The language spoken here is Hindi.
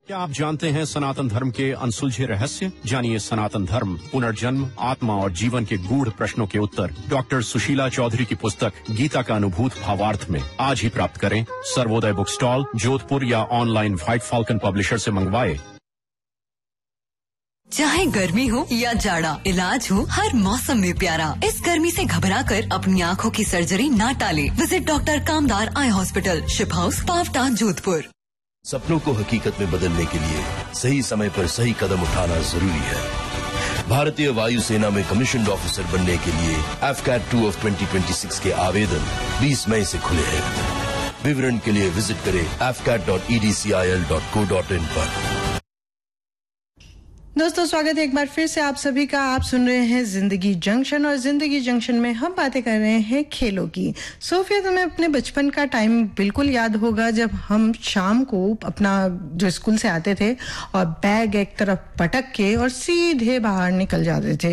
क्या आप जानते हैं सनातन धर्म के अनसुलझे रहस्य? जानिए सनातन धर्म, पुनर्जन्म, आत्मा और जीवन के गूढ़ प्रश्नों के उत्तर डॉक्टर सुशीला चौधरी की पुस्तक गीता का अनुभूत भावार्थ में। आज ही प्राप्त करें सर्वोदय बुक स्टॉल, जोधपुर या ऑनलाइन व्हाइट फॉल्कन पब्लिशर से मंगवाए। चाहे गर्मी हो या जाड़ा, इलाज हो हर मौसम में प्यारा। इस गर्मी से घबराकर अपनी आँखों की सर्जरी ना टाले। विजिट डॉक्टर कामदार eye hospital, ship house, Pawta, Jodhpur. सपनों को हकीकत में बदलने के लिए सही समय पर सही कदम उठाना जरूरी है। भारतीय वायुसेना में कमीशन्ड ऑफिसर बनने के लिए AFCAT 2 of 2026 के आवेदन 20 मई से खुले हैं। विवरण के लिए विजिट करें afcat.edcil.co.in पर। दोस्तों स्वागत है एक बार फिर से आप सभी का। आप सुन रहे हैं जिंदगी जंक्शन और जिंदगी जंक्शन में हम बातें कर रहे हैं खेलों की। सोफिया, तुम्हें अपने बचपन का टाइम बिल्कुल याद होगा जब हम शाम को अपना जो स्कूल से आते थे और बैग एक तरफ पटक के और सीधे बाहर निकल जाते थे।